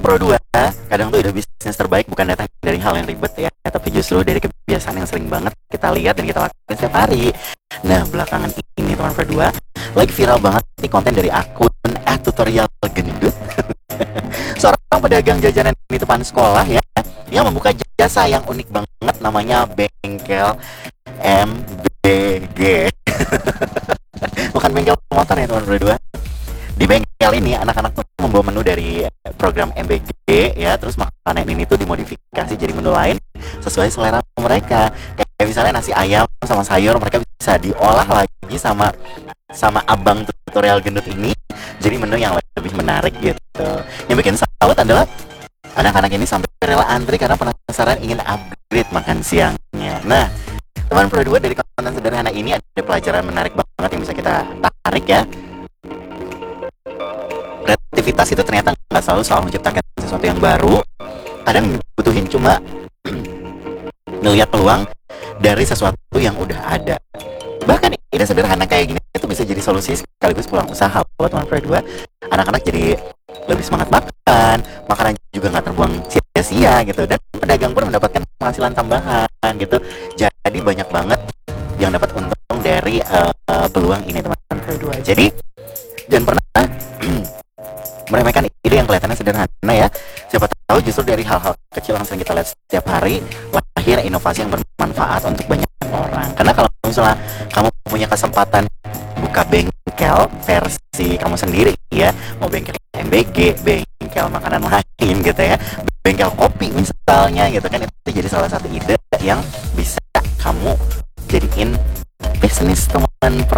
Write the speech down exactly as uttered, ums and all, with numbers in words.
Pro dua, kadang tuh ide bisnis terbaik bukan datang dari hal yang ribet ya, tapi justru dari kebiasaan yang sering banget kita lihat dan kita lakukan setiap hari. Nah, belakangan ini teman Pro dua lagi viral banget nih konten dari akun at tutorial gendut. Seorang pedagang jajanan di depan sekolah ya, yang membuka jasa yang unik banget namanya Bengkel M B G. Bukan bengkel motor ya teman Pro dua. Di bengkel ini anak-anak tuh membawa menu dari program M B G ya, terus makanan ini tuh dimodifikasi jadi menu lain sesuai selera mereka. Kayak misalnya nasi ayam sama sayur mereka bisa diolah lagi sama sama abang tutorial gendut ini jadi menu yang lebih menarik gitu. Yang bikin salut adalah anak-anak ini sampai rela antri karena penasaran ingin upgrade makan siangnya. Nah, teman Pro dua, dari konten sederhana ini ada pelajaran menarik banget yang bisa kita tarik ya. Kreativitas itu ternyata nggak selalu soal menciptakan sesuatu yang baru. Kadang butuhin cuma ngelihat peluang dari sesuatu yang udah ada. Bahkan ide sederhana kayak gini itu bisa jadi solusi sekaligus peluang usaha buat teman Pro dua. Anak-anak jadi lebih semangat makan, makanan juga nggak terbuang sia-sia gitu, dan pedagang pun mendapatkan penghasilan tambahan gitu. Jadi banyak banget yang dapat untung dari uh, uh, peluang ini teman Pro dua. Jadi jangan pernah meremehkan ide yang kelihatannya sederhana ya. Siapa tahu justru dari hal-hal kecil yang sering kita lihat setiap hari lahir inovasi yang bermanfaat untuk banyak orang. Karena kalau misalnya kamu punya kesempatan buka bengkel versi kamu sendiri ya, mau bengkel M B G, bengkel makanan lain gitu ya, bengkel kopi misalnya gitu kan, itu jadi salah satu ide yang bisa kamu jadiin bisnis teman Pro